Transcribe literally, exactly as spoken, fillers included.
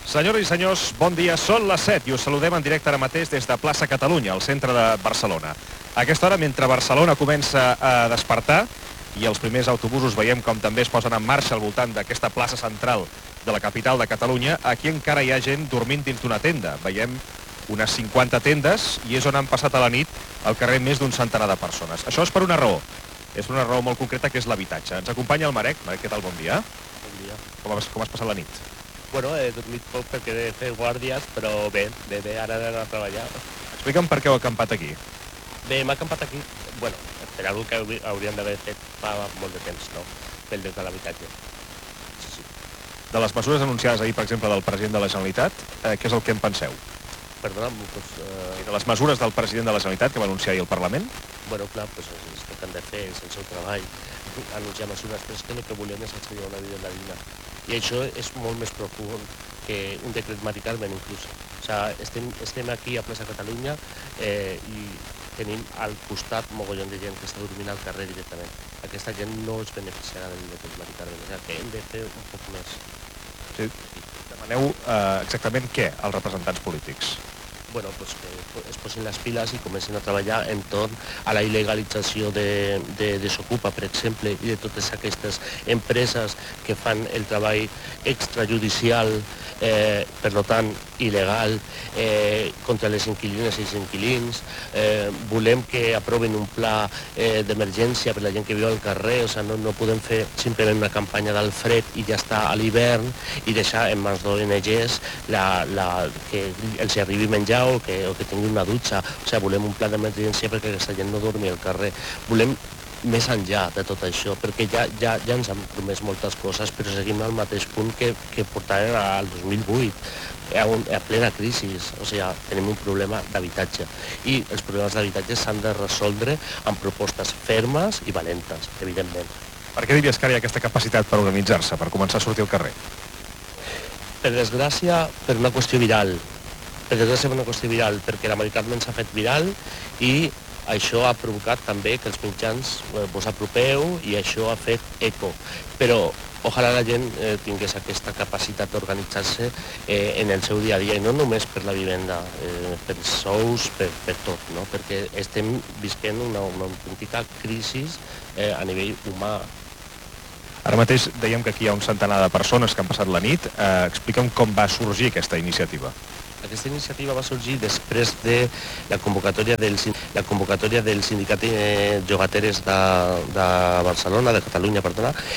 Senyores i senyors, bon dia. Són les set i us saludem en directe ara mateix des de Plaça Catalunya, al centre de Barcelona. A aquesta hora, mentre Barcelona comença a despertar i els primers autobusos veiem com també es posen en marxa al voltant d'aquesta plaça central de la capital de Catalunya, aquí encara hi ha gent dormint dins d'una tenda. Veiem unes cinquanta tendes i és on han passat a la nit al carrer més d'un centenar de persones. Això és per una raó. És per una raó molt concreta, que és l'habitatge. Ens acompanya el Marek. Marek, què tal? Bon dia. Bon dia. Com has, com has passat la nit? Bueno, he dormit poc perquè he de fer guàrdies, però bé, bé, bé, ara he d'anar a treballar. Explica'm per què heu acampat aquí. Bé, m'ha acampat aquí, bueno, per algo que haurí- hauríem d'haver fet fa molt de temps, no? Pel dret a l'habitatge. Sí, sí. De les mesures anunciades ahir, per exemple, del president de la Generalitat, eh, què és el que en penseu? Perdona, doncs, eh, De les mesures del president de la Generalitat que va anunciar ahir al Parlament? bueno, clar, doncs és el que han de fer, és el seu treball, anunciar mesures, però és que el que volem és accedir a una vivenda digna. I això és molt més profund que un decret Mari-Carmen, inclús. O sigui, estem, estem aquí a Plaça Catalunya eh, i tenim al costat mogollon de gent que està dormint al carrer directament. Aquesta gent no es beneficiarà del decret Mari-Carmen, o sigui, que hem de fer un poc més. Sí. Demaneu eh, exactament què als representants polítics? Bueno, pues que es posin les piles i comencin a treballar entorn a la il·legalització de, de Desocupa, per exemple, i de totes aquestes empreses que fan el treball extrajudicial, eh, per tant, il·legal, eh, contra les inquilines i els inquilins. Eh, volem que aproven un pla eh, d'emergència per la gent que viu al carrer, o sigui, no, no podem fer simplement una campanya del fred i ja està a l'hivern i deixar en mans d'O N Ges la, la, que els arribi menjar o que, o que tingui una dutxa. O sigui, volem un pla d'emergència perquè aquesta gent no dormi al carrer. Volem més enllà de tot això, perquè ja, ja, ja ens han promès moltes coses, però seguim al mateix punt que, que portaven al dos mil vuit, a, un, a plena crisi. O sigui, tenim un problema d'habitatge i els problemes d'habitatge s'han de resoldre amb propostes fermes i valentes, evidentment. Per què diries que ara hi ha aquesta capacitat per organitzar-se, per començar a sortir al carrer? Per desgràcia, per una qüestió viral. Per desgràcia, per una qüestió viral, perquè la Mari-Carmen s'ha fet viral i això ha provocat també que els mitjans eh, vos apropeu i això ha fet eco. Però ojalà la gent eh, tingués aquesta capacitat d'organitzar-se eh, en el seu dia a dia, i no només per la vivenda, eh, per sous, per, per tot, no? Perquè estem visquent una, una autèntica crisi eh, a nivell humà. Ara mateix dèiem que aquí hi ha un centenar de persones que han passat la nit. Eh, explica'm com va sorgir aquesta iniciativa. Aquesta iniciativa va sorgir després de la convocatòria del, la convocatòria del sindicat de llogateres de, de Barcelona, de Catalunya, perdona,